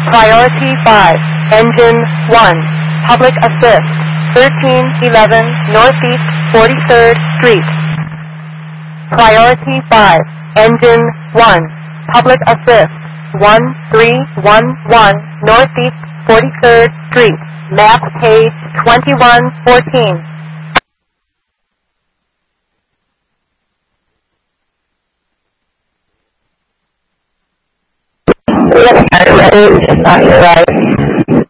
Priority 5, Engine 1, Public Assist, 1311 Northeast 43rd Street. Priority 5, Engine 1, Public Assist, 1311 Northeast 43rd Street, map page 2114. Ready, it's not your right.